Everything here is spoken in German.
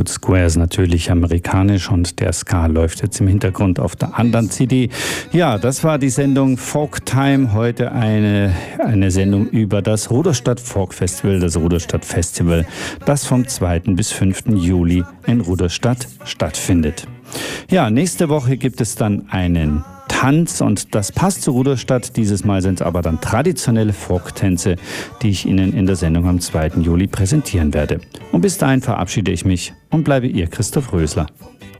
Gut, Square ist natürlich amerikanisch und der Ska läuft jetzt im Hintergrund auf der anderen CD. Ja, das war die Sendung Folk Time. Heute eine Sendung über das Rudolstadt Folk Festival, das Rudolstadt Festival, das vom 2. bis 5. Juli in Rudolstadt stattfindet. Ja, nächste Woche gibt es dann einen Tanz und das passt zu Rudolstadt. Dieses Mal sind es aber dann traditionelle Folktänze, die ich Ihnen in der Sendung am 2. Juli präsentieren werde. Und bis dahin verabschiede ich mich und bleibe Ihr Christoph Rösler.